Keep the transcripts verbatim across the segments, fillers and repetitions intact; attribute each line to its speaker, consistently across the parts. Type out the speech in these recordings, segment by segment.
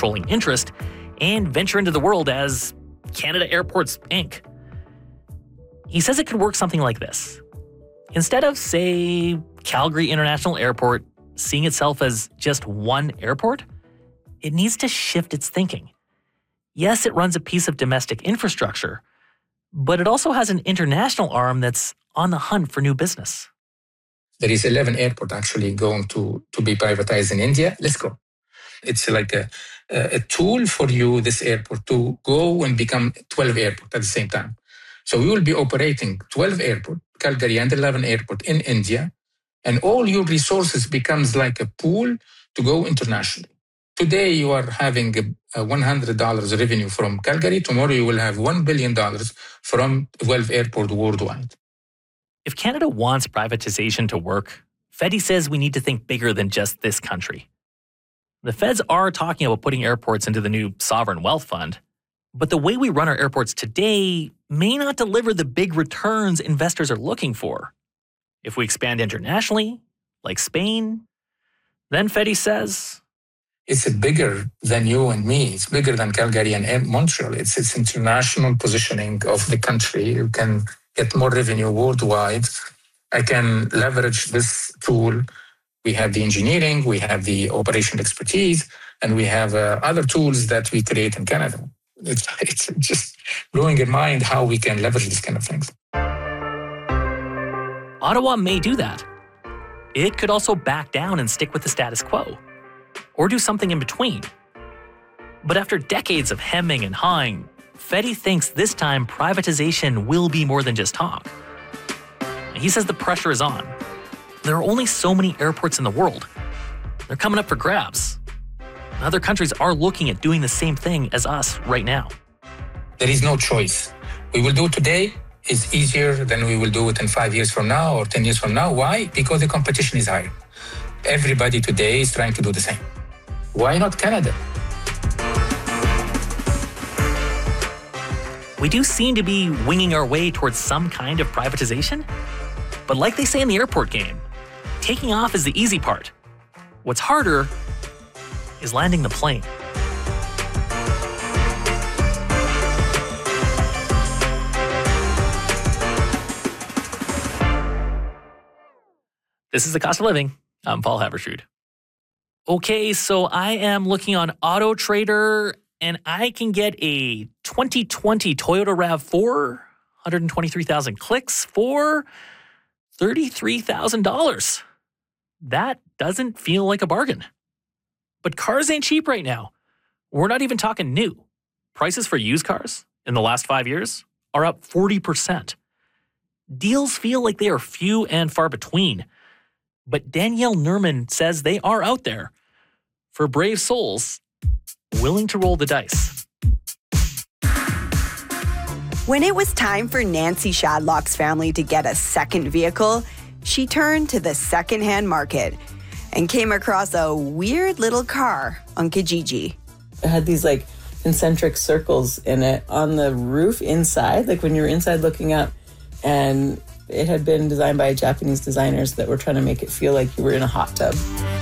Speaker 1: controlling interest and venture into the world as Canada Airports Incorporated. He says it could work something like this. Instead of, say, Calgary International Airport seeing itself as just one airport, it needs to shift its thinking. Yes, it runs a piece of domestic infrastructure, but it also has an international arm that's on the hunt for new business.
Speaker 2: There is eleven airports actually going to, to be privatized in India. Let's go. It's like a, a tool for you, this airport, to go and become twelve airports at the same time. So we will be operating twelve airports, Calgary and eleven airports in India, and all your resources becomes like a pool to go internationally. Today you are having a, a one hundred dollars revenue from Calgary. Tomorrow you will have one billion dollars from twelve airports worldwide.
Speaker 1: If Canada wants privatization to work, Fedi says we need to think bigger than just this country. The feds are talking about putting airports into the new sovereign wealth fund, but the way we run our airports today may not deliver the big returns investors are looking for. If we expand internationally, like Spain, then Fedi says,
Speaker 2: it's bigger than you and me. It's bigger than Calgary and Montreal. It's its international positioning of the country. You can get more revenue worldwide. I can leverage this tool. We have the engineering, we have the operational expertise, and we have uh, other tools that we create in Canada. It's, it's just blowing your mind how we can leverage these kind of things.
Speaker 1: Ottawa may do that. It could also back down and stick with the status quo, or do something in between. But after decades of hemming and hawing, Fedi thinks this time privatization will be more than just talk. He says the pressure is on. There are only so many airports in the world. They're coming up for grabs. Other countries are looking at doing the same thing as us right now.
Speaker 2: There is no choice. We will do it today. It's easier than we will do it in five years from now or ten years from now. Why? Because the competition is higher. Everybody today is trying to do the same. Why not Canada?
Speaker 1: We do seem to be winging our way towards some kind of privatization. But like they say in the airport game, taking off is the easy part. What's harder is landing the plane. This is The Cost of Living. I'm Paul Havershood. Okay, so I am looking on Auto Trader, and I can get a twenty twenty Toyota RAV four, one hundred twenty-three thousand clicks for thirty-three thousand dollars. That doesn't feel like a bargain. But cars ain't cheap right now. We're not even talking new. Prices for used cars in the last five years are up forty percent. Deals feel like they are few and far between. But Danielle Nerman says they are out there for brave souls willing to roll the dice.
Speaker 3: When it was time for Nancy Shadlock's family to get a second vehicle, she turned to the secondhand market and came across a weird little car on Kijiji.
Speaker 4: It had these like concentric circles in it on the roof inside, like when you're inside looking up, and it had been designed by Japanese designers that were trying to make it feel like you were in a hot tub.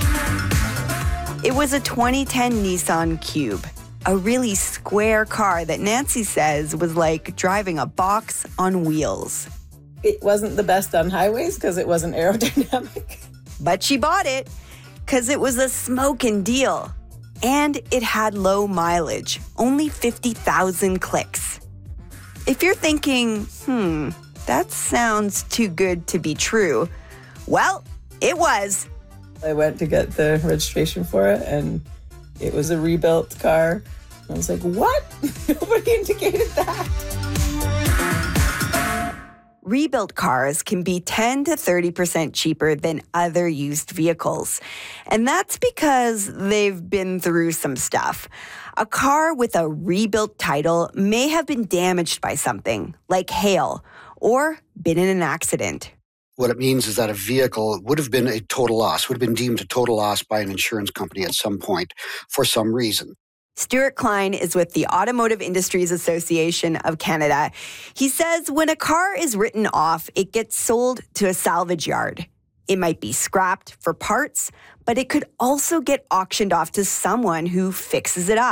Speaker 3: It was a twenty ten Nissan Cube, a really square car that Nancy says was like driving a box on wheels.
Speaker 4: It wasn't the best on highways because it wasn't aerodynamic.
Speaker 3: But she bought it because it was a smoking deal. And it had low mileage, only fifty thousand clicks. If you're thinking, hmm, that sounds too good to be true, well, it was.
Speaker 4: I went to get the registration for it, and it was a rebuilt car. I was like, what? Nobody indicated that.
Speaker 3: Rebuilt cars can be ten to thirty percent cheaper than other used vehicles. And that's because they've been through some stuff. A car with a rebuilt title may have been damaged by something, like hail, or been in an accident.
Speaker 5: What it means is that a vehicle would have been a total loss, would have been deemed a total loss by an insurance company at some point for some reason.
Speaker 3: Stuart Klein is with the Automotive Industries Association of Canada. He says when a car is written off, it gets sold to a salvage yard. It might be scrapped for parts, but it could also get auctioned off to someone who fixes it up.